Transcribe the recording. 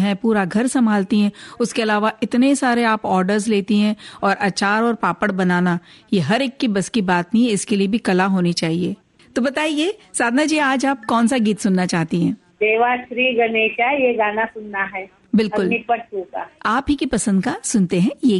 हैं, पूरा घर संभालती हैं, उसके अलावा इतने सारे आप ऑर्डर्स लेती हैं और अचार और पापड़ बनाना ये हर एक की बस की बात नहीं है, इसके लिए भी कला होनी चाहिए। तो बताइए साधना जी, आज आप कौन सा गीत सुनना चाहती हैं? देवा श्री गणेशा ये गाना सुनना है, बिल्कुल अग्निपथ 2 का। आप ही की पसंद का सुनते हैं ये